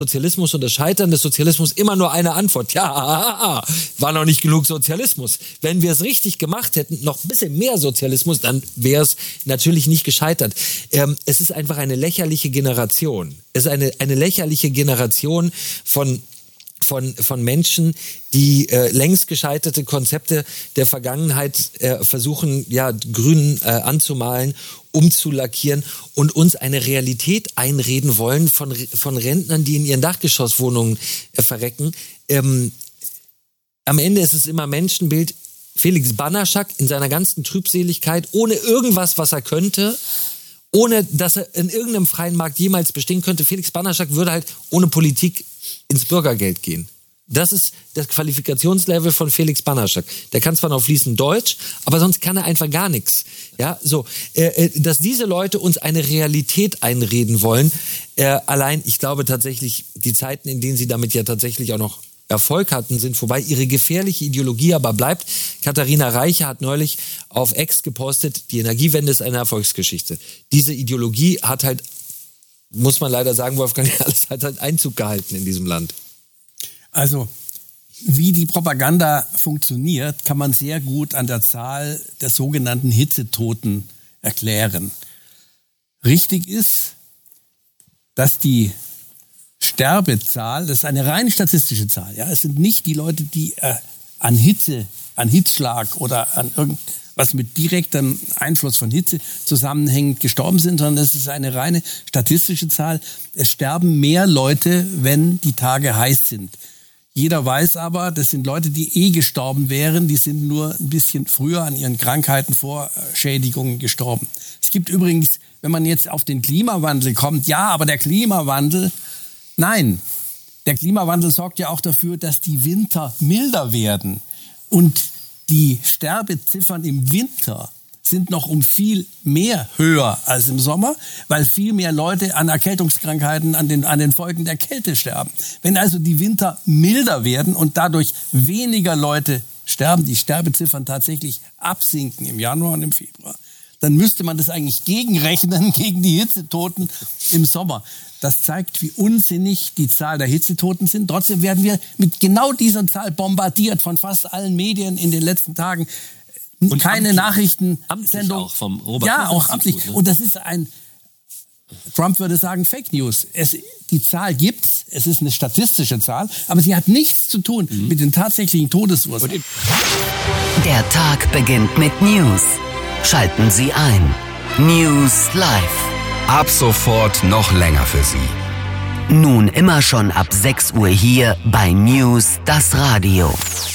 Sozialismus und das Scheitern des Sozialismus immer nur eine Antwort. Ja, war noch nicht genug Sozialismus. Wenn wir es richtig gemacht hätten, noch ein bisschen mehr Sozialismus, dann wäre es natürlich nicht gescheitert. Es ist einfach eine lächerliche Generation. Es ist eine lächerliche Generation von Menschen, die längst gescheiterte Konzepte der Vergangenheit versuchen, grün anzumalen, umzulackieren und uns eine Realität einreden wollen von Rentnern, die in ihren Dachgeschosswohnungen verrecken. Am Ende ist es immer Menschenbild. Felix Banaschak in seiner ganzen Trübseligkeit, ohne irgendwas, was er könnte, ohne dass er in irgendeinem freien Markt jemals bestehen könnte. Felix Banaschak würde halt ohne Politik ins Bürgergeld gehen. Das ist das Qualifikationslevel von Felix Banaschak. Der kann zwar noch fließend Deutsch, aber sonst kann er einfach gar nichts. Ja, so, dass diese Leute uns eine Realität einreden wollen, allein, ich glaube tatsächlich, die Zeiten, in denen sie damit ja tatsächlich auch noch Erfolg hatten, sind vorbei. Ihre gefährliche Ideologie aber bleibt. Katharina Reiche hat neulich auf X gepostet, die Energiewende ist eine Erfolgsgeschichte. Diese Ideologie hat halt, muss man leider sagen, Wolfgang, alles hat halt Einzug gehalten in diesem Land. Also, wie die Propaganda funktioniert, kann man sehr gut an der Zahl der sogenannten Hitzetoten erklären. Richtig ist, dass die Sterbezahl, das ist eine rein statistische Zahl, ja, es sind nicht die Leute, die an Hitzschlag oder an irgendwas mit direktem Einfluss von Hitze zusammenhängend gestorben sind, sondern es ist eine reine statistische Zahl. Es sterben mehr Leute, wenn die Tage heiß sind. Jeder weiß aber, das sind Leute, die gestorben wären, die sind nur ein bisschen früher an ihren Krankheiten, Vorschädigungen gestorben. Es gibt übrigens, wenn man jetzt auf den Klimawandel kommt, ja, aber der Klimawandel, nein, der Klimawandel sorgt ja auch dafür, dass die Winter milder werden. Und die Sterbeziffern im Winter sind noch um viel mehr höher als im Sommer, weil viel mehr Leute an Erkältungskrankheiten, an den Folgen der Kälte sterben. Wenn also die Winter milder werden und dadurch weniger Leute sterben, die Sterbeziffern tatsächlich absinken im Januar und im Februar, dann müsste man das eigentlich gegenrechnen gegen die Hitzetoten im Sommer. Das zeigt, wie unsinnig die Zahl der Hitzetoten sind. Trotzdem werden wir mit genau dieser Zahl bombardiert von fast allen Medien in den letzten Tagen. Und keine Nachrichtensendung. Auch vom Robert ja, auch amtlich. Und das ist Trump würde sagen, Fake News. Die Zahl gibt's, es ist eine statistische Zahl, aber sie hat nichts zu tun mit den tatsächlichen Todesursachen. Der Tag beginnt mit News. Schalten Sie ein. News Live. Ab sofort noch länger für Sie. Nun immer schon ab 6 Uhr hier bei News, das Radio.